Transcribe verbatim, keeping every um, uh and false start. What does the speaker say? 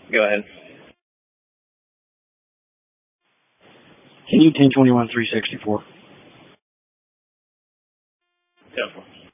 Go ahead. Can you ten twenty-one three sixty-four? Go for it.